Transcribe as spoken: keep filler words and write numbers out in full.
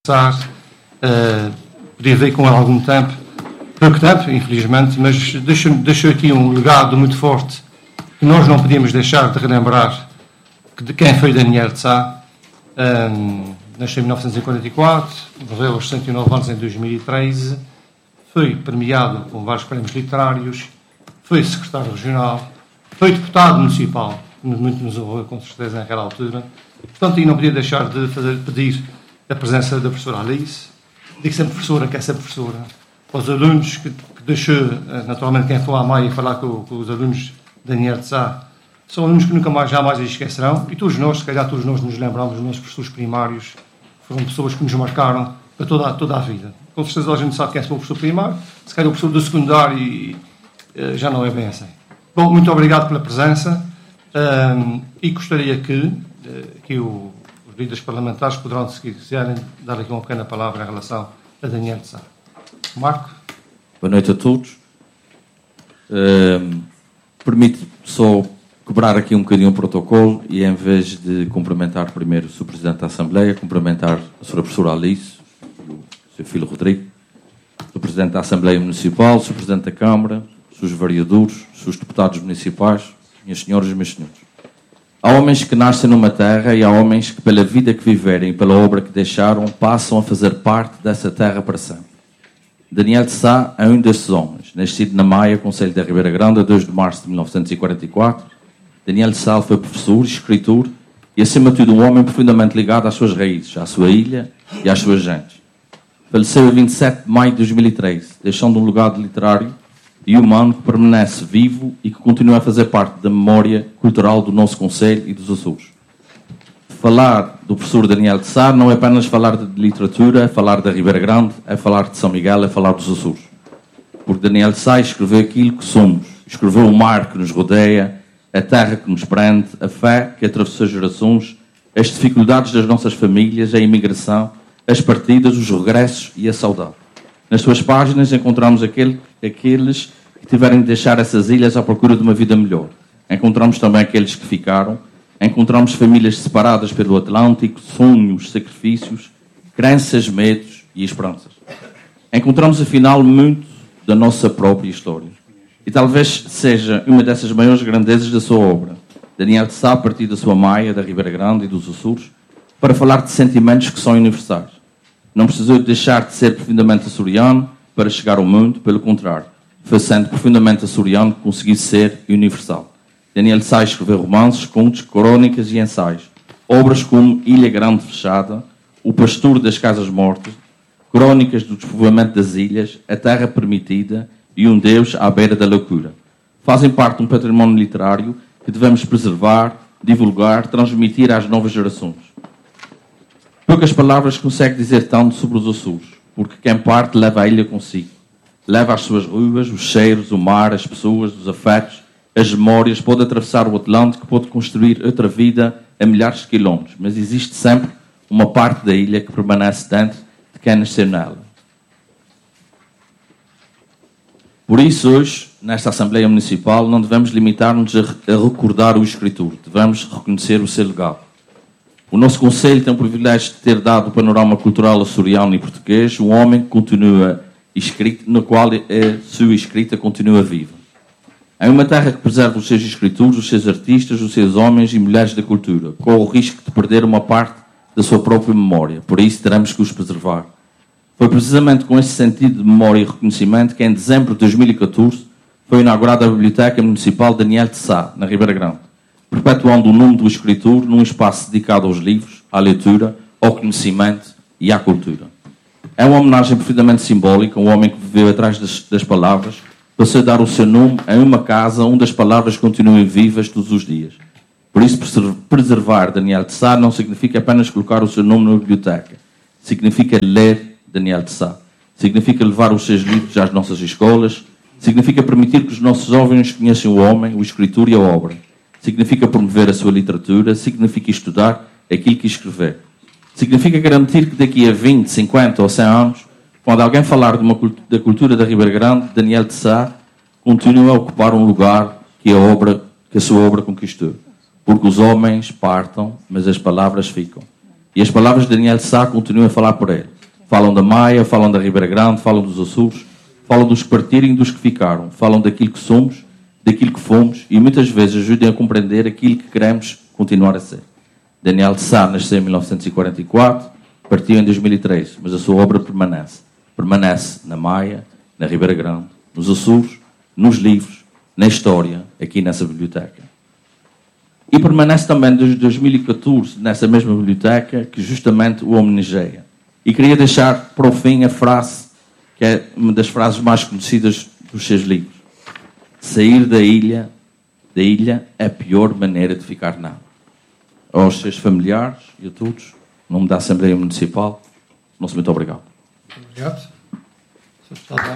Uh, podia ver com ela há algum tempo, pouco tempo, infelizmente, mas deixou, deixou aqui um legado muito forte que nós não podíamos deixar de relembrar de quem foi Daniel de Sá. Um, nasceu em mil novecentos e quarenta e quatro, morreu aos sessenta e nove anos em dois mil e treze, foi premiado com vários prémios literários, foi secretário regional, foi deputado municipal, muito nos honrou com certeza naquela altura. Portanto, e não podia deixar de fazer, pedir a presença da professora Alice. Digo sempre professora, que é sempre professora. Para os alunos, que, que deixou, naturalmente, quem for à Maia falar com, com os alunos de Daniel de Sá, são alunos que nunca mais, jamais esquecerão. E todos nós, se calhar todos nós nos lembramos dos nossos professores primários, foram pessoas que nos marcaram para toda, toda a vida. Com certeza a gente sabe quem é o professor primário, se calhar o professor do secundário e, e, já não é bem assim. Bom, muito obrigado pela presença um, e gostaria que, que o os líderes parlamentares poderão, se quiserem, dar aqui uma pequena palavra em relação a Daniel de Sá. Marco? Boa noite a todos. Uh, Permite só quebrar aqui um bocadinho o protocolo e, em vez de cumprimentar primeiro o senhor Presidente da Assembleia, cumprimentar a senhora Professora Alice, o seu filho Rodrigo, o senhor Presidente da Assembleia Municipal, o senhor Presidente da Câmara, os seus vereadores, os seus deputados municipais, minhas senhoras e meus senhores. Há homens que nascem numa terra e há homens que, pela vida que viverem e pela obra que deixaram, passam a fazer parte dessa terra para sempre. Daniel de Sá é um desses homens. Nascido na Maia, concelho da Ribeira Grande, a dois de março de mil novecentos e quarenta e quatro, Daniel de Sá foi professor, escritor e, acima de tudo, um homem profundamente ligado às suas raízes, à sua ilha e às suas gentes. Faleceu a vinte e sete de maio de dois mil e treze, deixando um legado literário e humano que permanece vivo e que continua a fazer parte da memória cultural do nosso concelho e dos Açores. Falar do professor Daniel de Sá não é apenas falar de literatura, é falar da Ribeira Grande, é falar de São Miguel, é falar dos Açores. Porque Daniel de Sá escreveu aquilo que somos, escreveu o mar que nos rodeia, a terra que nos prende, a fé que atravessou gerações, as dificuldades das nossas famílias, a imigração, as partidas, os regressos e a saudade. Nas suas páginas encontramos aquele, aqueles que tiverem de deixar essas ilhas à procura de uma vida melhor. Encontramos também aqueles que ficaram. Encontramos famílias separadas pelo Atlântico, sonhos, sacrifícios, crenças, medos e esperanças. Encontramos, afinal, muito da nossa própria história. E talvez seja uma dessas maiores grandezas da sua obra. Daniel de Sá, a partir da sua Maia, da Ribeira Grande e dos Açores, para falar de sentimentos que são universais. Não precisou deixar de ser profundamente açoriano para chegar ao mundo, pelo contrário. Foi sendo profundamente açoriano que conseguiu ser universal. Daniel de Sá escreveu romances, contos, crónicas e ensaios. Obras como Ilha Grande Fechada, O Pastor das Casas Mortas, Crónicas do Despovoamento das Ilhas, A Terra Permitida e Um Deus à Beira da Loucura. Fazem parte de um património literário que devemos preservar, divulgar, transmitir às novas gerações. Poucas palavras conseguem dizer tanto sobre os Açores, porque quem parte leva a ilha consigo. Leva as suas ruas, os cheiros, o mar, as pessoas, os afetos, as memórias, pode atravessar o Atlântico, pode construir outra vida a milhares de quilómetros, mas existe sempre uma parte da ilha que permanece dentro de quem nasceu nela. Por isso, hoje, nesta Assembleia Municipal, não devemos limitar-nos a recordar o escritor, devemos reconhecer o seu legado. O nosso Conselho tem o privilégio de ter dado o panorama cultural açoriano e português, um homem que continua escrito, no qual a sua escrita continua viva. É uma terra que preserva os seus escritores, os seus artistas, os seus homens e mulheres da cultura, com o risco de perder uma parte da sua própria memória. Por isso, teremos que os preservar. Foi precisamente com esse sentido de memória e reconhecimento que, em dezembro de dois mil e catorze, foi inaugurada a Biblioteca Municipal Daniel de Sá, na Ribeira Grande, perpetuando o nome do escritor num espaço dedicado aos livros, à leitura, ao conhecimento e à cultura. É uma homenagem profundamente simbólica, um homem que viveu atrás das, das palavras, passou a dar o seu nome a uma casa onde as palavras continuam vivas todos os dias. Por isso, preservar Daniel de Sá não significa apenas colocar o seu nome na biblioteca. Significa ler Daniel de Sá. Significa levar os seus livros às nossas escolas. Significa permitir que os nossos jovens conheçam o homem, o escritor e a obra. Significa promover a sua literatura. Significa estudar aquilo que escrever. Significa garantir que daqui a vinte, cinquenta ou cem anos, quando alguém falar de uma, da cultura da Ribeira Grande, Daniel de Sá continua a ocupar um lugar que a, obra, que a sua obra conquistou. Porque os homens partam, mas as palavras ficam. E as palavras de Daniel de Sá continuam a falar por ele. Falam da Maia, falam da Ribeira Grande, falam dos Açores, falam dos que partiram e dos que ficaram. Falam daquilo que somos, daquilo que fomos e muitas vezes ajudem a compreender aquilo que queremos continuar a ser. Daniel de Sá nasceu em mil novecentos e quarenta e quatro, partiu em dois mil e três, mas a sua obra permanece. Permanece na Maia, na Ribeira Grande, nos Açores, nos livros, na história, aqui nessa biblioteca. E permanece também desde dois mil e catorze nessa mesma biblioteca que justamente o homenageia. E queria deixar para o fim a frase, que é uma das frases mais conhecidas dos seus livros. Sair da ilha, da ilha é a pior maneira de ficar nada. Aos seus familiares e a todos, em nome da Assembleia Municipal, nosso muito obrigado. Obrigado.